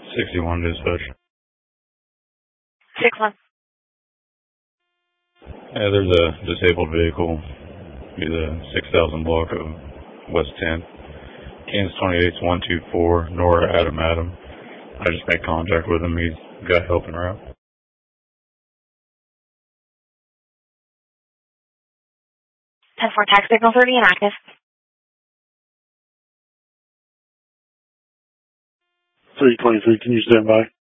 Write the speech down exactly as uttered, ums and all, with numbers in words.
sixty-one dispatch. six one. Yeah, there's a disabled vehicle. Be the six thousand block of West tenth. Kansas twenty-eight one two four, Nora Adam Adam. I just made contact with him. He's got helping her out. ten four, tax signal thirty inactive. three twenty-three, can you stand by?